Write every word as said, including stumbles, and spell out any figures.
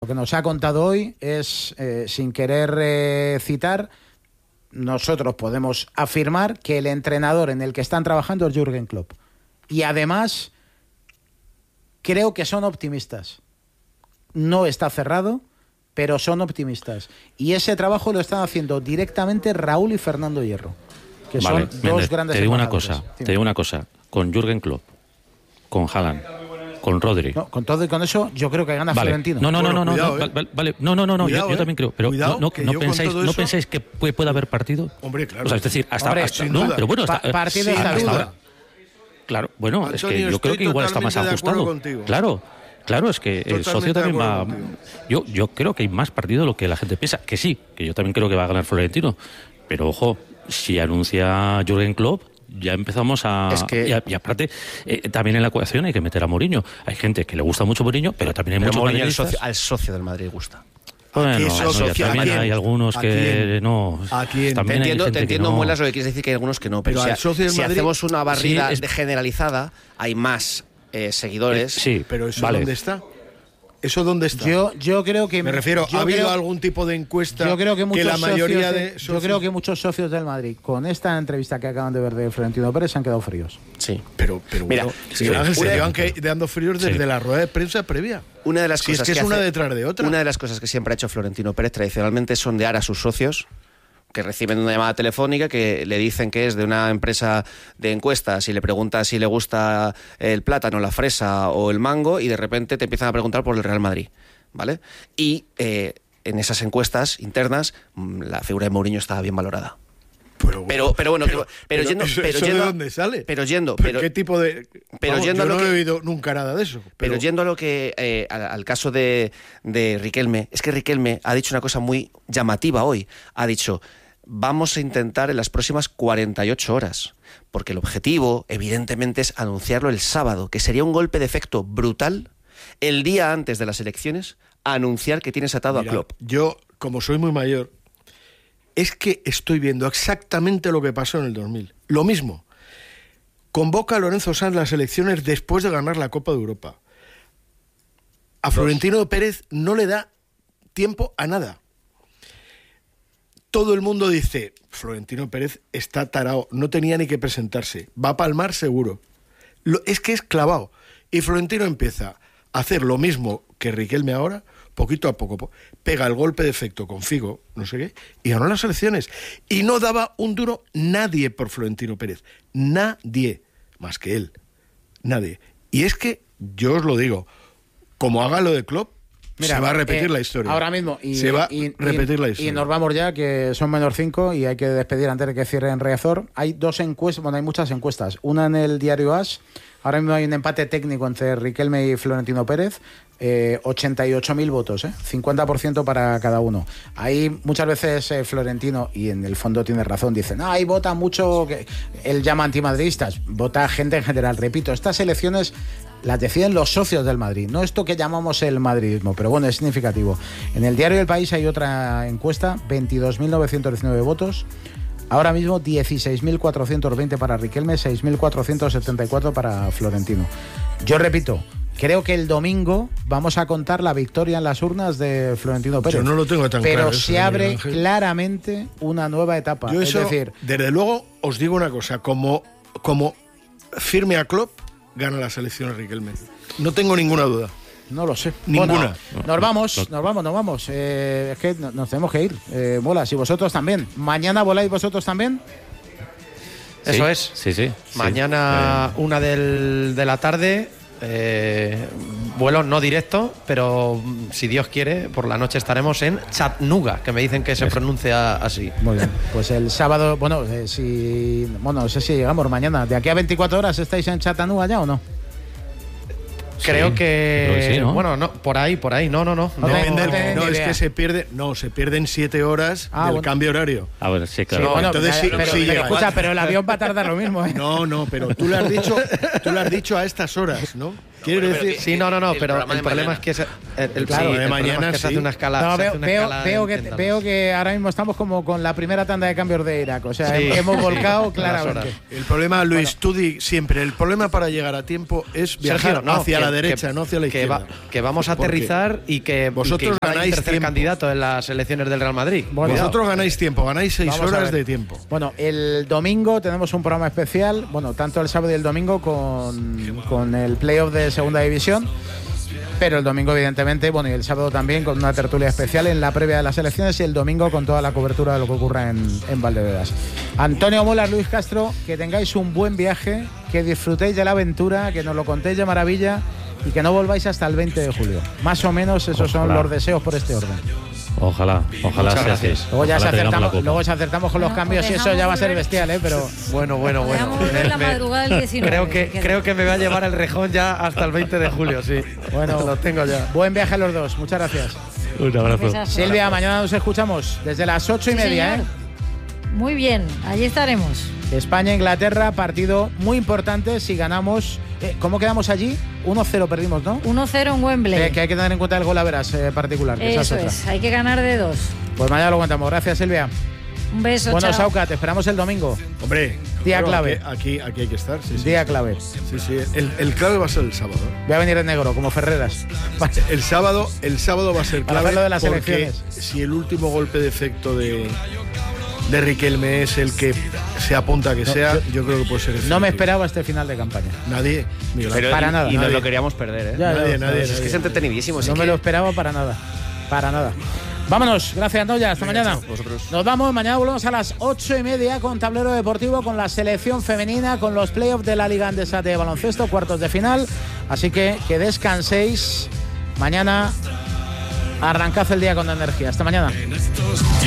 que nos ha contado hoy es, eh, sin querer eh, citar, nosotros podemos afirmar que el entrenador en el que están trabajando es Jürgen Klopp. Y además, creo que son optimistas. No está cerrado, pero son optimistas. Y ese trabajo lo están haciendo directamente Raúl y Fernando Hierro, que vale, son Méndez, dos grandes te digo una embajadores. cosa, te digo una cosa, con Jürgen Klopp, con Haaland, con Rodri. No, con todo y con eso, yo creo que gana vale. Florentino. No, no, Bueno, no, no, cuidado, no, eh. vale, vale, no, no, no, no, Cuidado, yo, yo eh. también creo, pero Cuidado, no, no, que no yo con pensáis, todo no eso- pensáis que puede, puede haber partido. Hombre, claro. O sea, es decir, hasta, Hombre, hasta sin no, duda. pero bueno, Pa- hasta, partido sin está hasta duda. ahora. Claro, bueno, es Antonio, que yo creo estoy que igual está más totalmente de acuerdo ajustado. contigo. Claro, claro, es que el Totalmente socio de también va. acuerdo contigo. Yo, yo creo que hay más partido de lo que la gente piensa. Que sí, que yo también creo que va a ganar Florentino. Pero ojo, si anuncia Jürgen Klopp, ya empezamos a... Es que- y, a- y aparte, eh, también en la ecuación hay que meter a Mourinho. Hay gente que le gusta mucho Mourinho, pero también hay Pero muchos Mourinho al madridistas... socio, al socio del Madrid gusta. Bueno, Aquí no, es no, socio, ya ¿a también quién? hay algunos ¿A que quién? no... ¿A quién? También Te hay entiendo, gente te que entiendo no- Muelas, lo que quieres decir, que hay algunos que no. Pero, Pero si, al socio del si Madrid- hacemos una barrida Sí, es- de generalizada, hay más eh, seguidores. Eh, sí, Pero ¿eso vale. dónde está? ¿Eso dónde está? Yo, yo creo que Me refiero, yo ¿ha habido creo- algún tipo de encuesta Yo creo que muchos la mayoría socios de, de- yo socios- creo que muchos socios del Madrid con esta entrevista que acaban de ver de Florentino Pérez se han quedado fríos. Sí. Pero, pero Mira, bueno, sí, Miguel Ángel, se una- llevan que- dando fríos desde Sí. la rueda de prensa previa. Una de las Si es cosas que es una hace- detrás de otra. Una de las cosas que siempre ha hecho Florentino Pérez tradicionalmente es sondear a sus socios, que reciben una llamada telefónica que le dicen que es de una empresa de encuestas y le pregunta si le gusta el plátano, la fresa o el mango, y de repente te empiezan a preguntar por el Real Madrid, ¿vale? Y eh, en esas encuestas internas mm, la figura de Mourinho estaba bien valorada. Pero, Pero, pero bueno, pero, pero yendo, ¿eso, pero eso yendo, de dónde sale? Pero yendo, ¿Pero pero, ¿Qué tipo de...? pero Vamos, yendo yo a lo no he que- oído nunca nada de eso. Pero yendo a lo que eh, al, al caso de, de Riquelme, es que Riquelme ha dicho una cosa muy llamativa hoy. Ha dicho, vamos a intentar en las próximas cuarenta y ocho horas, porque el objetivo, evidentemente, es anunciarlo el sábado, que sería un golpe de efecto brutal el día antes de las elecciones, a anunciar que tienes atado Mira, a Klopp. yo, como soy muy mayor, es que estoy viendo exactamente lo que pasó en el dos mil. Lo mismo. Convoca a Lorenzo Sanz las elecciones después de ganar la Copa de Europa. A Florentino Pérez no le da tiempo a nada. Todo el mundo dice, Florentino Pérez está tarao, no tenía ni que presentarse, va a palmar seguro. Lo, es que es clavado. Y Florentino empieza a hacer lo mismo que Riquelme ahora, poquito a poco, pega el golpe de efecto con Figo, no sé qué, y ganó las elecciones. Y no daba un duro nadie por Florentino Pérez. Nadie, más que él. Nadie. Y es que, yo os lo digo, como haga lo de Klopp, Mira, se va a repetir eh, la historia. Ahora mismo. Y, se va y- a repetir y- la historia. Y nos vamos ya, que son menos cinco y hay que despedir antes de que cierren Riazor. Hay dos encuestas, bueno, hay muchas encuestas. Una en el diario As. Ahora mismo hay un empate técnico entre Riquelme y Florentino Pérez. Eh, ochenta y ocho mil votos, ¿eh? cincuenta por ciento para cada uno. Ahí muchas veces eh, Florentino, y en el fondo tiene razón, dice, no, ahí vota mucho, que él llama antimadridistas, vota gente en general. Repito, estas elecciones las deciden los socios del Madrid, no esto que llamamos el madridismo, pero bueno, es significativo. En el diario El País hay otra encuesta, veintidós mil novecientos diecinueve votos. Ahora mismo dieciséis mil cuatrocientos veinte para Riquelme, seis mil cuatrocientos setenta y cuatro para Florentino. Yo repito, creo que el domingo vamos a contar la victoria en las urnas de Florentino Pérez. Yo no lo tengo tan pero claro. se eso, abre Miguel Ángel. claramente una nueva etapa. Yo es eso, decir, desde luego, os digo una cosa, como, como firme a Klopp, gana las elecciones Riquelme. No tengo ninguna duda. no lo sé. Ninguna. Bueno, nos vamos, nos vamos, nos vamos. Eh, es que no- nos tenemos que ir. Eh, Bolas, y vosotros también. ¿Mañana voláis vosotros también? Eso Sí, es. Sí, sí. Mañana, Sí. una del, de la tarde, eh, vuelo no directo, pero mm, si Dios quiere, por la noche estaremos en Chattanooga, que me dicen que se pronuncia así. Muy bien. Pues el sábado, bueno, eh, si. Bueno, no sé si llegamos mañana. ¿De aquí a veinticuatro horas estáis en Chattanooga ya o no? Creo Sí, que, creo que sí, ¿no? bueno, no, por ahí, por ahí, no, no, no. No no. tengo- Depende- tengo no, ni es idea. que se pierde, no, se pierden siete horas Ah, del bueno. cambio horario. A ver, sí, Sí, claro. bueno, entonces ya, sí, pero, sí pero llega. escucha, pero el avión va a tardar lo mismo, ¿eh? No, no, pero tú le has dicho, tú le has dicho a estas horas, ¿no? Quiero decir, sí, no, no, no, el pero programa el de problema mañana. es que se, el, el- Claro, sí, de el mañana problema es que se sí. hace una escala. No, se veo, hace una veo, escala veo en- que, en Dallas. veo que ahora mismo estamos como con la primera tanda de cambios de Irak. O sea, Sí. hemos volcado Las claramente. horas. el problema, Luis, tú di siempre, el problema para llegar a tiempo es viajar Sergio, no, hacia que- la derecha, que- no hacia la que izquierda. va- que vamos a Porque aterrizar y que vosotros y que igual hay ganáis tercer tiempo. candidato en las elecciones del Real Madrid. Bueno, Vosotros ganáis tiempo, ganáis seis Vamos a horas ver. de tiempo. Bueno, el domingo tenemos un programa especial, bueno, tanto el sábado y el domingo con, con el playoff de Segunda División, pero el domingo evidentemente, bueno, y el sábado también con una tertulia especial en la previa de las elecciones y el domingo con toda la cobertura de lo que ocurra en, en Valdebebas. Antonio Molas, Luis Castro, que tengáis un buen viaje, que disfrutéis de la aventura, que nos lo contéis de maravilla y que no volváis hasta el veinte de julio. Más o menos esos son Ojalá. los deseos por este orden. Ojalá, ojalá Muchas sea así. gracias. Luego ya, Ojalá se tengamos la acertamos, copa. luego se acertamos con los Bueno, cambios y eso ya va a ser dejamos bestial, ¿eh? Pero Bueno, bueno, bueno. Podríamos volver la Me- madrugada del diecinueve. creo que si quieres. creo que me va a llevar el rejón ya hasta el veinte de julio, sí. Bueno. lo tengo ya. buen viaje a los dos. Muchas gracias. Un abrazo. Besazo. Silvia, mañana nos escuchamos desde las ocho y Sí, media, señor. Muy bien, allí estaremos. ¿eh? España-Inglaterra, partido muy importante si ganamos. Eh, ¿Cómo quedamos allí? uno cero perdimos, ¿no? uno cero en Wembley. Eh, que hay que tener en cuenta el gol a veras eh, particular. Que esa Eso otra. es, hay que ganar de dos. Pues mañana lo contamos. Gracias, Silvia. Un beso, Bueno, chao. Sauca, te esperamos el domingo. Hombre, Día claro, clave. Aquí, aquí, aquí hay que estar. Sí, sí. Día clave. Sí, sí. El, el clave va a ser el sábado. ¿eh? Voy a venir en negro, como Ferreras. El sábado, el sábado va a ser Para clave hacerlo de las porque elecciones. si el último golpe de efecto de, de Riquelme es el que se apunta que No, sea, yo- yo, creo que puede ser el No me definitivo. esperaba este final de campaña. Nadie, Miguel Pero Ángel. Para y, nada. y nos Nadie. lo queríamos perder, ¿eh? Ya, Nadie, ya, nadie, ya, Es que es entretenidísimo. sí No me que- lo esperaba para nada. Para nada. Vámonos, gracias Noya, hasta Venga, mañana. chao, vosotros. Nos vamos, mañana volvemos a las ocho y media con Tablero Deportivo, con la selección femenina, con los playoffs de la Liga Andesa de baloncesto, cuartos de final. Así que que descanséis. Mañana arrancad el día con energía. Hasta mañana.